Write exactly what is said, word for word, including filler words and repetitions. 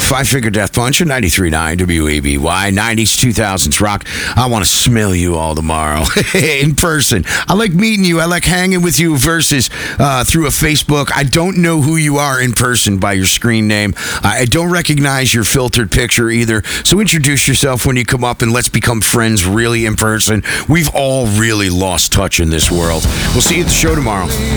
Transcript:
Five Finger Death Punch at ninety-three point nine W A B Y, nineties, two thousands rock. I want to smell you all tomorrow in person. I like meeting you. I like hanging with you versus uh, through a Facebook. I don't know who you are in person by your screen name. I don't recognize your filtered picture either. So introduce yourself when you come up and let's become friends really in person. We've all really lost touch in this world. We'll see you at the show tomorrow.